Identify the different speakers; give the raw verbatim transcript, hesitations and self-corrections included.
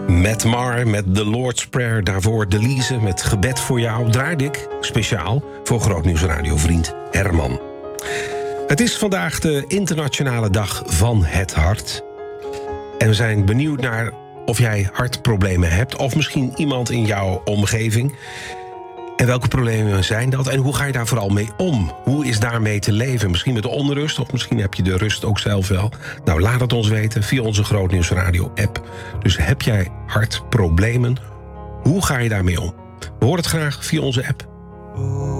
Speaker 1: Met Mar, met The Lord's Prayer. Daarvoor Delise met Gebed voor jou. Draaide ik speciaal voor Grootnieuws radiovriend Herman. Het is vandaag de internationale dag van het hart. En we zijn benieuwd naar of jij hartproblemen hebt, of misschien iemand in jouw omgeving. En welke problemen zijn dat? En hoe ga je daar vooral mee om? Hoe is daarmee te leven? Misschien met de onrust, of misschien heb je de rust ook zelf wel. Nou, laat het ons weten via onze Grootnieuws Radio app. Dus heb jij hartproblemen? Hoe ga je daarmee om? We horen het graag via onze app.